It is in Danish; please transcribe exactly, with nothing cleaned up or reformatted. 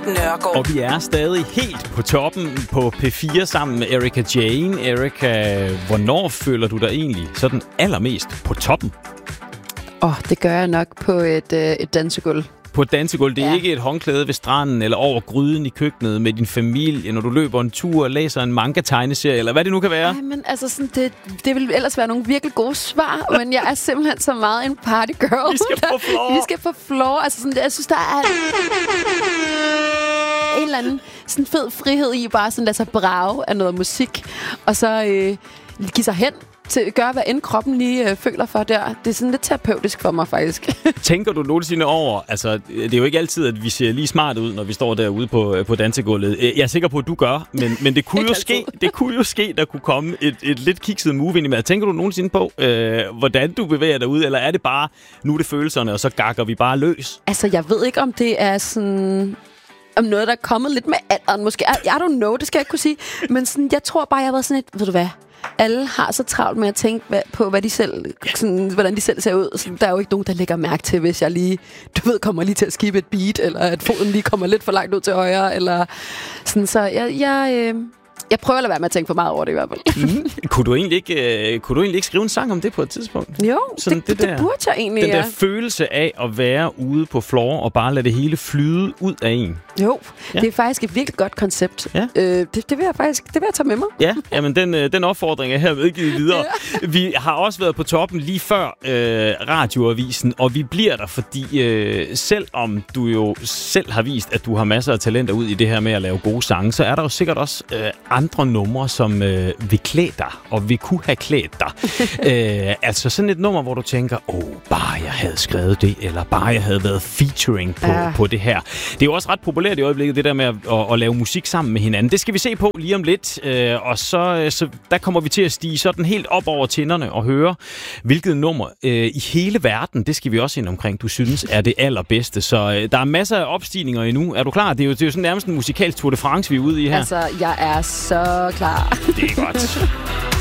Nørgaard. Og vi er stadig helt på toppen på P fire sammen med Erika Jane. Erika, hvornår føler du dig egentlig sådan allermest på toppen? Åh, oh, det gør jeg nok på et, øh, et dansegulv. På et dansegulv. Det er ja. ikke et håndklæde ved stranden eller over gryden i køkkenet med din familie, når du løber en tur og læser en manga-tegneserie, eller hvad det nu kan være. Nej, men altså, sådan, det, det vil ellers være nogle virkelig gode svar, men jeg er simpelthen så meget en partygirl. Vi skal på floor. Vi skal på floor. Altså, sådan, jeg synes, der er en eller anden sådan fed frihed i bare sådan lade sig brage af noget musik, og så øh, give sig hen til at gøre, hvad end kroppen lige øh, føler for der. Det er sådan lidt terapeutisk for mig, faktisk. Tænker du nogensinde over, altså, det er jo ikke altid, at vi ser lige smart ud, når vi står derude på, på dansegulvet. Jeg er sikker på, at du gør, men, men det, kunne jo ske, det kunne jo ske, der kunne komme et, et lidt kikset move ind i med. Tænker du nogensinde på, øh, hvordan du bevæger dig ud, eller er det bare, nu er det følelserne, og så gakker vi bare løs? Altså, jeg ved ikke, om det er sådan... om noget, der er kommet lidt med alderen, måske. I, I don't know, det skal jeg ikke kunne sige. Men sådan, jeg tror bare, jeg har været sådan et, ved du hvad, alle har så travlt med at tænke hvad, på, hvad de selv, sådan, hvordan de selv ser ud. Så der er jo ikke nogen, der lægger mærke til, hvis jeg lige, du ved, kommer lige til at skippe et beat, eller at foden lige kommer lidt for langt ud til højre, eller sådan. Så jeg, jeg, øh, jeg prøver at lade være med at tænke for meget over det i hvert fald. Mm. Kunne du egentlig ikke, øh, kunne du egentlig ikke skrive en sang om det på et tidspunkt? Jo, sådan det, det, der, det burde jeg egentlig. Den der ja. følelse af at være ude på floor og bare lade det hele flyde ud af en. Jo, ja. Det er faktisk et virkelig godt koncept. Ja. Øh, det, det vil jeg faktisk det vil jeg tage med mig. Ja, jamen den, den opfordring er her vedgivet videre. Ja. Vi har også været på toppen lige før øh, radioavisen, og vi bliver der, fordi øh, selvom du jo selv har vist, at du har masser af talenter ud i det her med at lave gode sange, så er der jo sikkert også øh, andre numre, som øh, vil klæde dig, og vil kunne have klædt dig. øh, altså sådan et nummer, hvor du tænker, åh, bare jeg havde skrevet det, eller bare jeg havde været featuring på, ja. på det her. Det er jo også ret populært i øjeblikket, det der med at, at, at lave musik sammen med hinanden. Det skal vi se på lige om lidt, øh, og så, så der kommer vi til at stige sådan helt op over tinderne og høre, hvilket nummer øh, i hele verden, det skal vi også ind omkring, du synes er det allerbedste. Så øh, der er masser af opstigninger endnu. Er du klar? Det er jo, det er jo sådan nærmest en musikalsk Tour de France, vi er ude i her. Altså, jeg er så klar. Det er godt.